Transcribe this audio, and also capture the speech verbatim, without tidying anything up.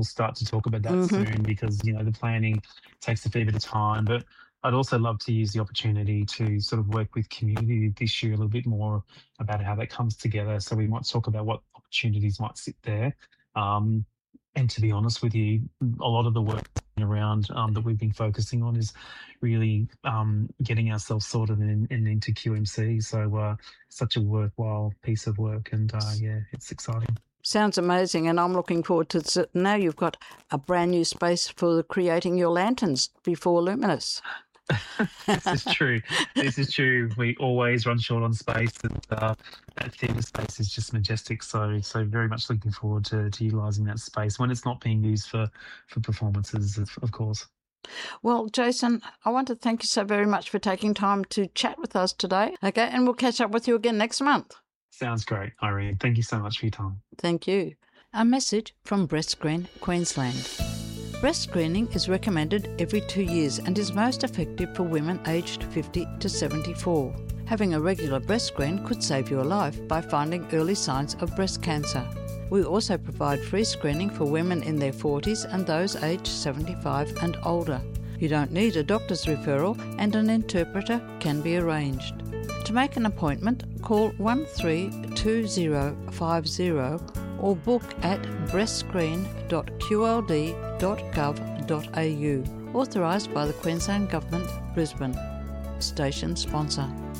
we'll start to talk about that Mhm. soon because, you know, the planning takes a fair bit of time. But I'd also love to use the opportunity to sort of work with community this year a little bit more about how that comes together. So we might talk about what opportunities might sit there. Um, and to be honest with you, a lot of the work around um, that we've been focusing on is really um, getting ourselves sorted and, and into Q M C. So uh, such a worthwhile piece of work, and uh, yeah, it's exciting. Sounds amazing, and I'm looking forward to it. Now you've got a brand new space for creating your lanterns before Luminous. This is true. This is true. We always run short on space, and uh, that theatre space is just majestic. So, so very much looking forward to, to utilising that space when it's not being used for for performances, of, of course. Well, Jason, I want to thank you so very much for taking time to chat with us today. Okay, and we'll catch up with you again next month. Sounds great, Irene. Thank you so much for your time. Thank you. A message from Breast Screen Queensland. Breast screening is recommended every two years and is most effective for women aged fifty to seventy-four. Having a regular breast screen could save your life by finding early signs of breast cancer. We also provide free screening for women in their forties and those aged seventy-five and older. You don't need a doctor's referral and an interpreter can be arranged. To make an appointment, call one three two zero five zero or book at breastscreen dot q l d dot gov dot a u. Authorised by the Queensland Government, Brisbane. Station sponsor.